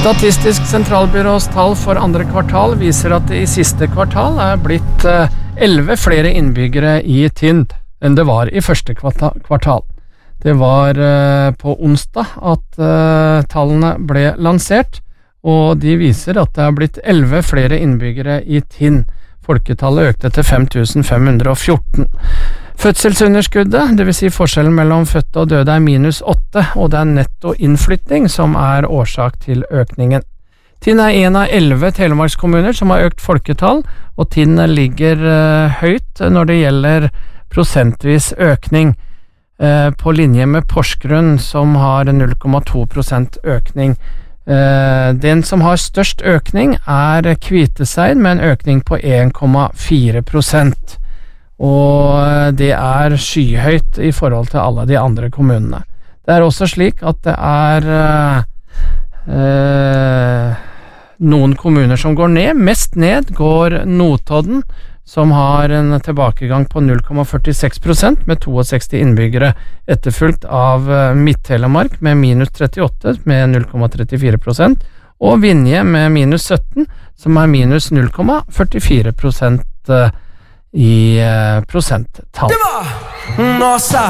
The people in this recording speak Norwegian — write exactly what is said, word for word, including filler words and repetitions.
Statistisk sentralbyrås tall for andre kvartal viser at det i siste kvartal er blitt elleve flere innbyggere i Tinn enn det var i første kvartal. Det var på onsdag at tallene ble lansert, og de viser at det er blitt elleve flere innbyggere i Tinn. Folketallet økte til fem tusen fem hundre og fjorten. Fødselsunderskuddet, det vil si forskjellen mellom fødte og døde, er minus åtte, og det er netto innflytting som er årsak til økningen. Tinn er en av elleve telemarkskommuner som har økt folketall, og Tinn ligger uh, høyt når det gjelder prosentvis økning, uh, på linje med Porsgrunn som har null komma to prosent økning. Uh, den som har størst økning er Kviteseid med en økning på en komma fire prosent. Og det er skyhøyt i forhold til alle de andre kommunene. Det er også slik at det er øh, noen kommuner som går ned. Mest ned går Notodden, som har en tilbakegang på null komma førtiseks prosent med sekstito innbyggere, etterfulgt av Midt-Telemark med minus trettiåtte med null komma trettifire prosent, og Vinje med minus sytten, som er minus null komma førtifire prosent i prosenttall. Det var Nossa